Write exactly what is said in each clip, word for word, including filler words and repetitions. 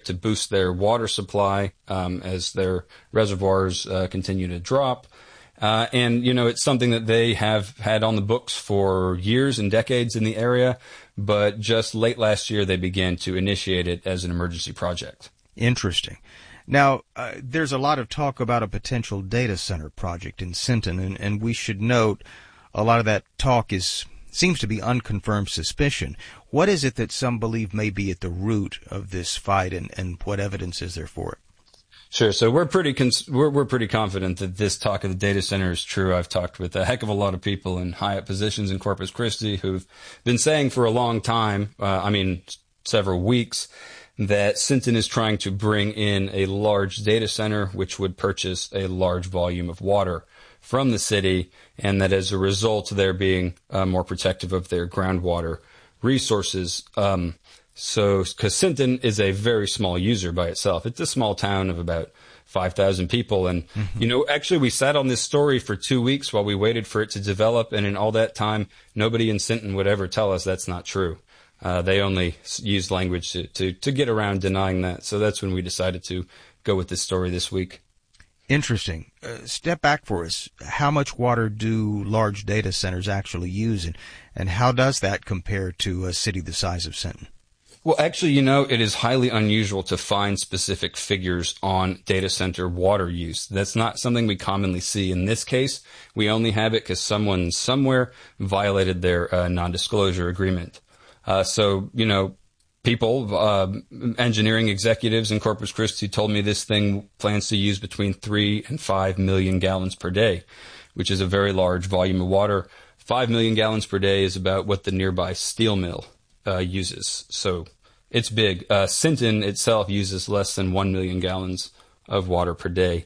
to boost their water supply um, as their reservoirs uh, continue to drop. Uh, and, you know, it's something that they have had on the books for years and decades in the area, but just late last year they began to initiate it as an emergency project. Interesting. Now, uh, there's a lot of talk about a potential data center project in Sinton, and, and we should note a lot of that talk is seems to be unconfirmed suspicion. What is it that some believe may be at the root of this fight, and, and what evidence is there for it? Sure. So we're pretty cons- we're we're pretty confident that this talk of the data center is true. I've talked with a heck of a lot of people in high up positions in Corpus Christi who've been saying for a long time, uh, I mean several weeks, that Sinton is trying to bring in a large data center which would purchase a large volume of water from the city, and that as a result they're being uh, more protective of their groundwater resources. Um, So, because Sinton is a very small user by itself. It's a small town of about five thousand people. And, mm-hmm. you know, actually we sat on this story for two weeks while we waited for it to develop. And in all that time, nobody in Sinton would ever tell us that's not true. Uh, they only used language to, to, to get around denying that. So that's when we decided to go with this story this week. Interesting. Uh, step back for us. How much water do large data centers actually use? And, and how does that compare to a city the size of Sinton? Well, actually, you know, it is highly unusual to find specific figures on data center water use. That's not something we commonly see. In this case, we only have it because someone somewhere violated their uh, non-disclosure agreement. Uh, so, you know, people, uh, engineering executives in Corpus Christi told me this thing plans to use between three and five million gallons per day, which is a very large volume of water. Five million gallons per day is about what the nearby steel mill Uh, uses. So it's big. Uh, Sinton itself uses less than one million gallons of water per day.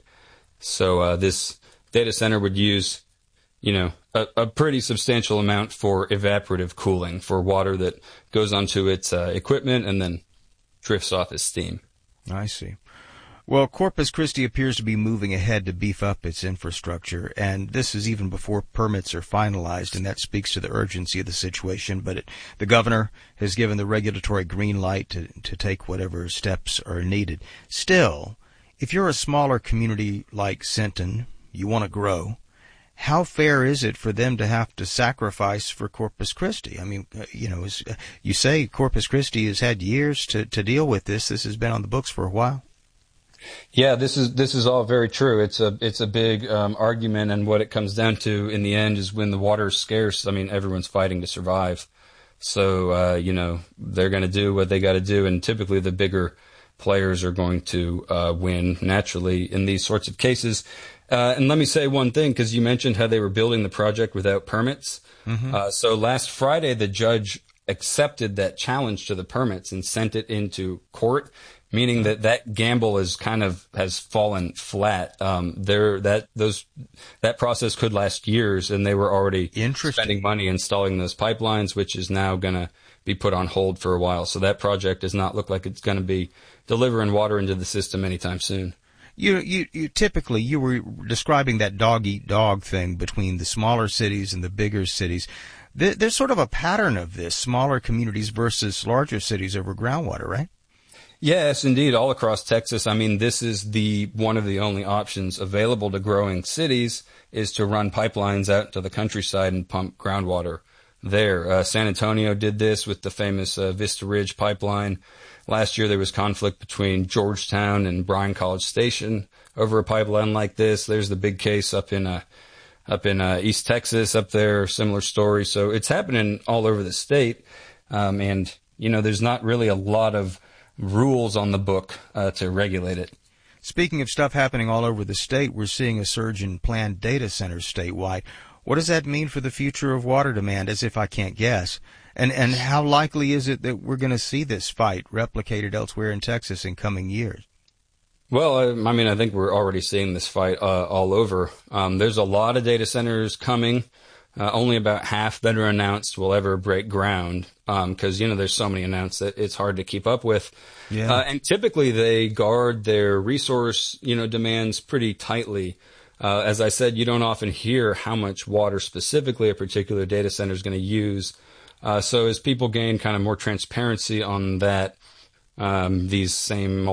So uh, this data center would use, you know, a, a pretty substantial amount for evaporative cooling, for water that goes onto its uh, equipment and then drifts off as steam. I see. Well, Corpus Christi appears to be moving ahead to beef up its infrastructure, and this is even before permits are finalized, and that speaks to the urgency of the situation. But it, the governor has given the regulatory green light to, to take whatever steps are needed. Still, if you're a smaller community like Sinton, you want to grow, how fair is it for them to have to sacrifice for Corpus Christi? I mean, you know, as you say, Corpus Christi has had years to, to deal with this. This has been on the books for a while. Yeah, this is this is all very true. It's a it's a big um, argument, and what it comes down to in the end is when the water is scarce. I mean, everyone's fighting to survive. So uh, you know, they're going to do what they got to do, and typically the bigger players are going to uh, win naturally in these sorts of cases. Uh, and let me say one thing, because you mentioned how they were building the project without permits. Mm-hmm. Uh, so last Friday, the judge accepted that challenge to the permits and sent it into court, meaning that that gamble is kind of has fallen flat. Um, there, that those that process could last years, and they were already spending money installing those pipelines, which is now going to be put on hold for a while. So that project does not look like it's going to be delivering water into the system anytime soon. You, you, you typically you were describing that dog eat dog thing between the smaller cities and the bigger cities. There's sort of a pattern of this: smaller communities versus larger cities over groundwater, right? Yes, indeed. All across Texas. I mean, this is the one of the only options available to growing cities is to run pipelines out to the countryside and pump groundwater there. Uh, San Antonio did this with the famous uh, Vista Ridge pipeline. Last year, there was conflict between Georgetown and Bryan College Station over a pipeline like this. There's the big case up in uh, up in uh, East Texas up there, similar story. So it's happening all over the state. Um, and, you know, there's not really a lot of rules on the book uh, to regulate it. Speaking of stuff happening all over the state, we're seeing a surge in planned data centers statewide. What does that mean for the future of water demand, as if I can't guess? And and how likely is it that we're going to see this fight replicated elsewhere in Texas in coming years? Well, I, I mean, I think we're already seeing this fight uh, all over. Um, there's a lot of data centers coming. Uh, only about half that are announced will ever break ground because, um, you know, there's so many announced that it's hard to keep up with. Yeah. Uh, and typically they guard their resource, you know, demands pretty tightly. Uh, as I said, you don't often hear how much water specifically a particular data center is going to use. Uh, so as people gain kind of more transparency on that, um, these same